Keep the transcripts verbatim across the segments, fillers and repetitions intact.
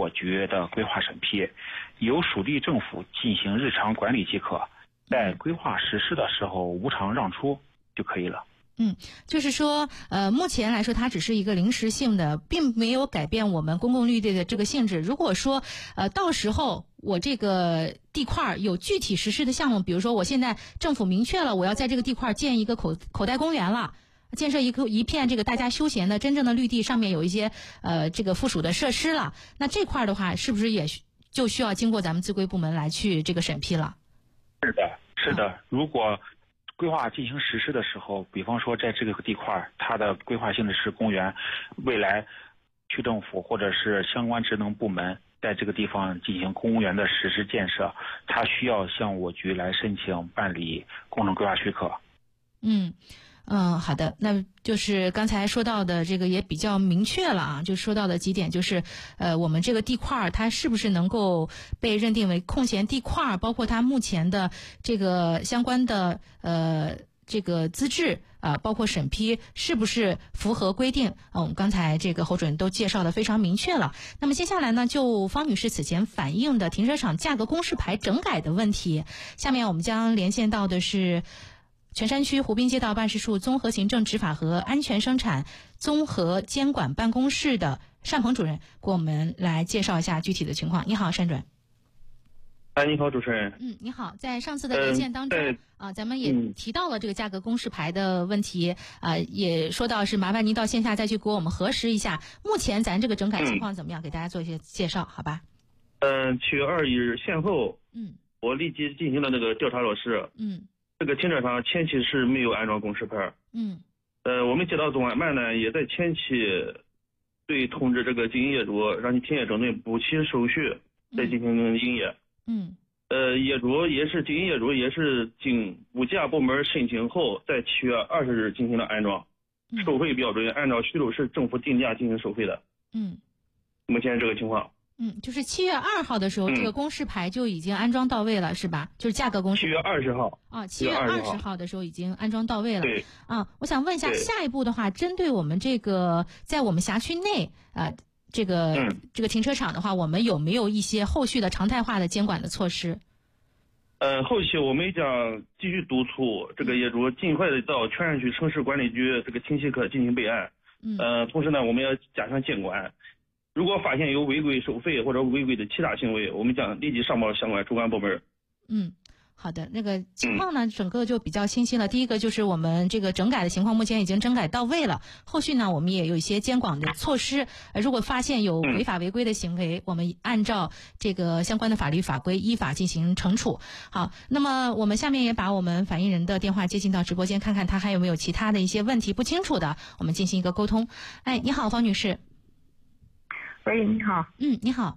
我局的规划审批，由属地政府进行日常管理即可，在规划实施的时候无偿让出就可以了。 嗯，就是说，呃，目前来说，它只是一个临时性的，并没有改变我们公共绿地的这个性质。如果说，呃，到时候我这个地块有具体实施的项目，比如说我现在政府明确了我要在这个地块建一个口口袋公园了，建设一个一片这个大家休闲的真正的绿地，上面有一些呃这个附属的设施了，那这块的话，是不是也就需要经过咱们自规部门来去这个审批了？ 是的，是的，如果规划进行实施的时候，比方说在这个地块它的规划性质是公园，未来区政府或者是相关职能部门在这个地方进行公园的实施建设，它需要向我局来申请办理工程规划许可。 嗯嗯，好的，那就是刚才说到的这个也比较明确了啊，就说到的几点就是，呃，我们这个地块它是不是能够被认定为空闲地块，包括它目前的这个相关的呃这个资质啊、呃，包括审批是不是符合规定啊？我们刚才这个侯主任都介绍的非常明确了。那么接下来呢，就方女士此前反映的停车场价格公示牌整改的问题，下面我们将连线到的是泉山区湖滨街道办事处综合行政执法和安全生产综合监管办公室的单鹏主任，给我们来介绍一下具体的情况。你好，单主任。 哎，你好，主持人。 嗯，你好，在上次的连线当中、嗯、啊，咱们也提到了这个价格公示牌的问题啊、嗯，也说到是麻烦您到线下再去给我们核实一下，目前咱这个整改情况怎么样？嗯、给大家做一些介绍，好吧？ 嗯，七月二日线后， 嗯， 我立即进行了那个调查落实。 嗯。 这个停车场前期是没有安装公示牌。 嗯， 呃，我们接到总案办呢，也在前期对通知这个经营业主，让你停业整顿补齐手续，再进行营业。 嗯， 呃，业主也是经营业主也是经物价部门申请后，在七月二十日进行了安装， 嗯、 收费标准按照徐州市政府定价进行收费的。 嗯， 目前这个情况。 嗯，就是七月二号的时候、嗯，这个公示牌就已经安装到位了，是吧？就是价格公示。 七月二十号。 啊，七月二十号的时候已经安装到位了。 对。 啊，我想问一下，下一步的话，针对我们这个在我们辖区内啊、呃，这个、嗯、这个停车场的话，我们有没有一些后续的常态化的监管的措施？ 呃，后期我们将继续督促这个业主尽快的到泉山区城市管理局这个停歇科进行备案。 嗯。 呃，同时呢，我们要加强监管。如果发现有违规收费或者违规的其他行为，我们将立即上报相关主管部门。 嗯，好的，那个情况呢，嗯、整个就比较清晰了。第一个就是我们这个整改的情况，目前已经整改到位了。后续呢，我们也有一些监管的措施。呃，如果发现有违法违规的行为，嗯、我们按照这个相关的法律法规依法进行惩处。好，那么我们下面也把我们反映人的电话接进到直播间，看看他还有没有其他的一些问题不清楚的，我们进行一个沟通。哎，你好，方女士。 喂，你好。 嗯，你好。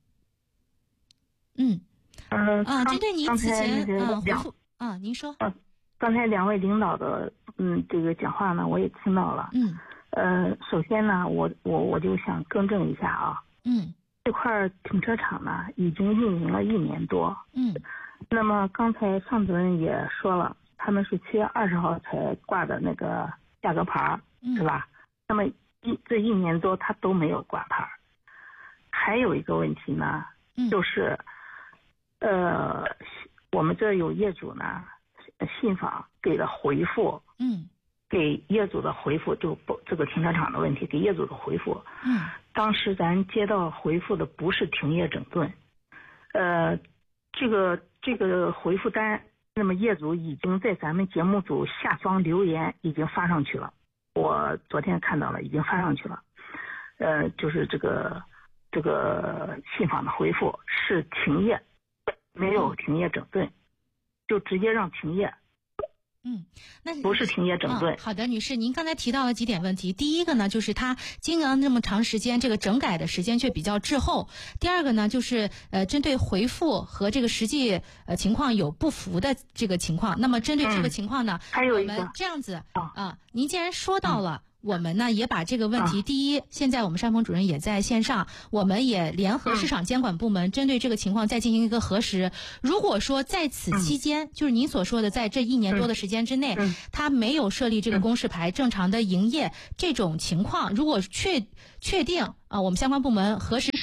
嗯。 呃， 啊，针对你此前嗯回复啊，您说。 呃，刚才两位领导的嗯这个讲话呢，我也听到了。 嗯。 呃，首先呢，我我我就想更正一下啊。 嗯。 这块停车场呢，已经运营了一年多。 嗯。 那么刚才尚主任也说了，他们是七月二十号才挂的那个价格牌， 嗯、 是吧？那么一这一年多他都没有挂牌。还有一个问题呢， 嗯、 就是，呃，我们这有业主呢，信访给了回复， 嗯， 给业主的回复就不这个停车场的问题，给业主的回复， 嗯， 当时咱接到回复的不是停业整顿，呃，这个这个回复单，那么业主已经在咱们节目组下方留言已经发上去了，我昨天看到了，已经发上去了，呃，就是这个。这个信访的回复是停业，没有停业整顿，就直接让停业。 嗯，那不是停业整顿、 嗯。好的，女士，您刚才提到了几点问题。第一个呢，就是它经营了那么长时间，这个整改的时间却比较滞后。第二个呢，就是呃，针对回复和这个实际呃情况有不符的这个情况。那么针对这个情况呢， 嗯、还有一个我们这样子啊、 呃，您既然说到了。 嗯我们呢也把这个问题，第一，现在我们单鹏主任也在线上，我们也联合市场监管部门针对这个情况再进行一个核实。如果说在此期间，就是您所说的在这一年多的时间之内，他没有设立这个公示牌，正常的营业这种情况，如果确确定啊，我们相关部门核实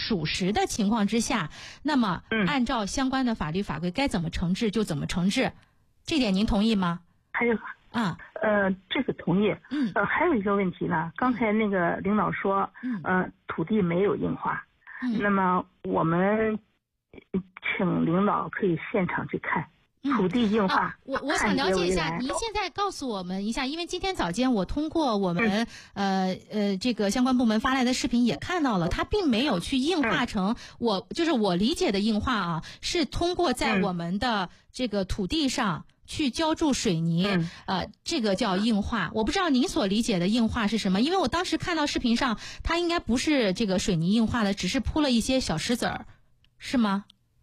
属实的情况之下，那么按照相关的法律法规该怎么惩治就怎么惩治，这点您同意吗？ 还有啊， 呃，这个同意。 嗯， 呃，还有一个问题呢，刚才那个领导说， 嗯， 呃，土地没有硬化， 嗯， 那么我们请领导可以现场去看。土地硬化、 啊，我我想了解一下，您现在告诉我们一下，因为今天早间我通过我们、嗯、呃呃这个相关部门发来的视频也看到了，它并没有去硬化成、嗯、我就是我理解的硬化啊，是通过在我们的这个土地上去浇筑水泥，嗯、呃，这个叫硬化。我不知道您所理解的硬化是什么，因为我当时看到视频上，它应该不是这个水泥硬化的，只是铺了一些小石子儿，是吗？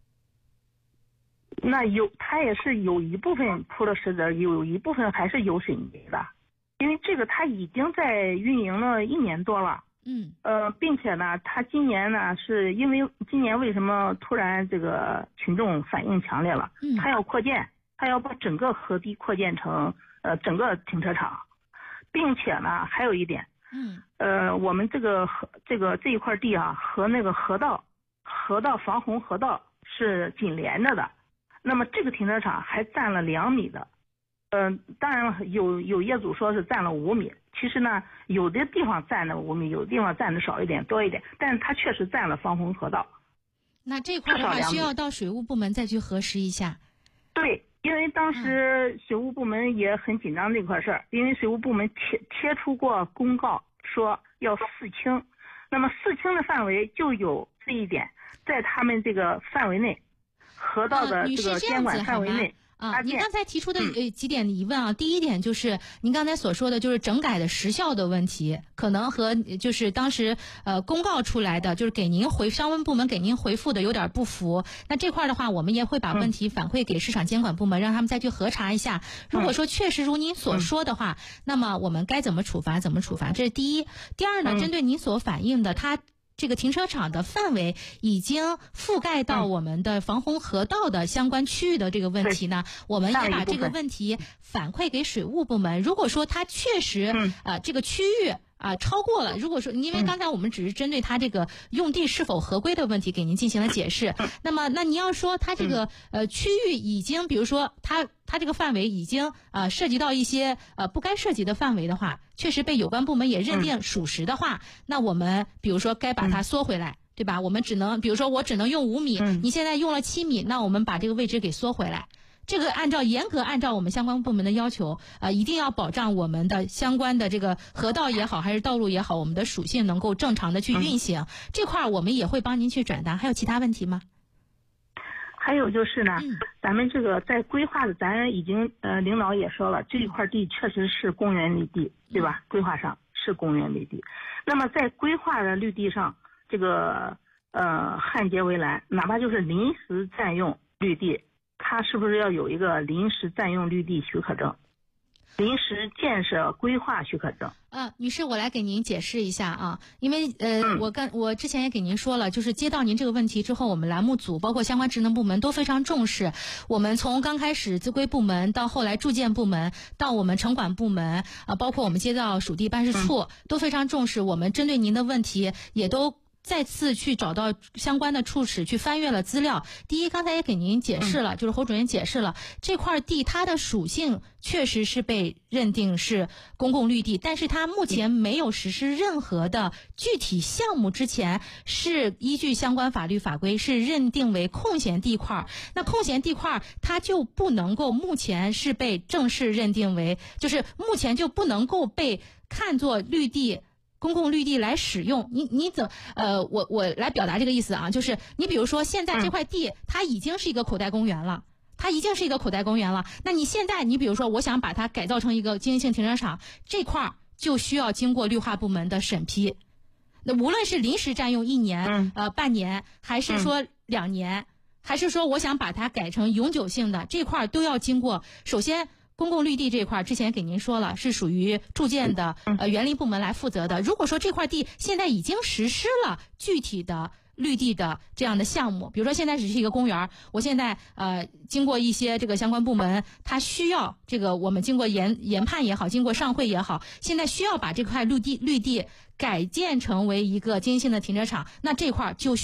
那有，它也是有一部分铺了石子，有一部分还是有水泥的，因为这个它已经在运营了一年多了， 嗯， 呃，并且呢，它今年呢是因为今年为什么突然这个群众反应强烈了？嗯，它要扩建，它要把整个河堤扩建成呃整个停车场，并且呢还有一点， 嗯， 呃，我们这个河这个这一块地啊和那个河道河道防洪河道是紧连着的。那么这个停车场还占了两米的，嗯、呃，当然了，有有业主说是占了五米，其实呢，有的地方占了五米，有的地方占的少一点、多一点，但是它确实占了防洪河道。 那这块的话，需要到水务部门再去核实一下。 对，因为当时水务部门也很紧张这块事儿，因为水务部门贴贴出过公告说要四清，那么四清的范围就有这一点，在他们这个范围内。河道的这个监管范围内啊，您刚才提出的呃几点疑问啊，第一点就是您刚才所说的就是整改的时效的问题，可能和就是当时呃公告出来的就是给您回相关部门给您回复的有点不符。那这块的话，我们也会把问题反馈给市场监管部门，让他们再去核查一下。如果说确实如您所说的话，那么我们该怎么处罚怎么处罚，这是第一。第二呢，针对您所反映的，它这个停车场的范围已经覆盖到我们的防洪河道的相关区域的这个问题呢，我们也把这个问题反馈给水务部门。如果说它确实呃这个区域啊超过了，如果说因为刚才我们只是针对它这个用地是否合规的问题给您进行了解释，那么那你要说它这个呃区域已经比如说它它这个范围已经呃涉及到一些呃不该涉及的范围的话，确实被有关部门也认定属实的话，那我们比如说该把它缩回来，对吧？我们只能比如说我只能用五米，你现在用了七米，那我们把这个位置给缩回来。这个按照严格按照我们相关部门的要求，呃，一定要保障我们的相关的这个河道也好，还是道路也好，我们的属性能够正常的去运行。嗯、这块我们也会帮您去转达。还有其他问题吗？ 还有就是呢， 嗯、 咱们这个在规划的，咱已经呃领导也说了，这一块地确实是公园绿地，对吧？规划上是公园绿地。那么在规划的绿地上，这个呃焊接围栏，哪怕就是临时占用绿地。它是不是要有一个临时占用绿地许可证、临时建设规划许可证？ 啊，女士，我来给您解释一下啊，因为呃，嗯、我刚我之前也给您说了，就是接到您这个问题之后，我们栏目组包括相关职能部门都非常重视。我们从刚开始自规部门到后来住建部门，到我们城管部门啊，包括我们街道属地办事处、嗯、都非常重视。我们针对您的问题也都再次去找到相关的处室去翻阅了资料。第一，刚才也给您解释了，就是侯主任解释了这块地它的属性确实是被认定是公共绿地，但是它目前没有实施任何的具体项目之前，是依据相关法律法规是认定为空闲地块。那空闲地块它就不能够目前是被正式认定为，就是目前就不能够被看作绿地。公共绿地来使用，你你怎呃，我我来表达这个意思啊，就是你比如说现在这块地它已经是一个口袋公园了，它已经是一个口袋公园了，那你现在你比如说我想把它改造成一个经营性停车场，这块就需要经过绿化部门的审批。那无论是临时占用一年、呃半年，还是说两年，还是说我想把它改成永久性的，这块都要经过首先。公共绿地这块之前给您说了，是属于住建的呃园林部门来负责的。如果说这块地现在已经实施了具体的绿地的这样的项目，比如说现在只是一个公园，我现在呃经过一些这个相关部门，它需要这个我们经过研研判也好，经过上会也好，现在需要把这块绿地绿地改建成为一个经营性的停车场，那这块就